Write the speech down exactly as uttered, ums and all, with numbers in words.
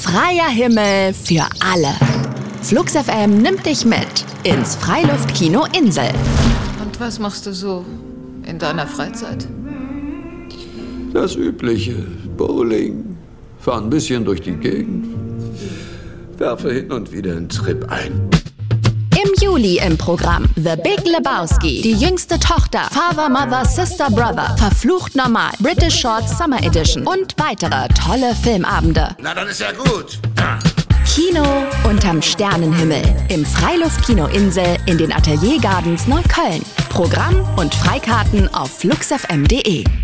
Freier Himmel für alle. Flux F M nimmt dich mit ins Freiluftkino Insel. Und was machst du so in deiner Freizeit? Das Übliche. Bowling. Fahr ein bisschen durch die Gegend. Werfe hin und wieder einen Trip ein. Im Juli im Programm The Big Lebowski, die jüngste Tochter, Father, Mother, Sister, Brother, Verflucht Normal, British Short Summer Edition und weitere tolle Filmabende. Na, dann ist ja gut. Kino unterm Sternenhimmel im Freiluftkino Insel in den Atelier Gardens Neukölln. Programm und Freikarten auf flux f m punkt d e.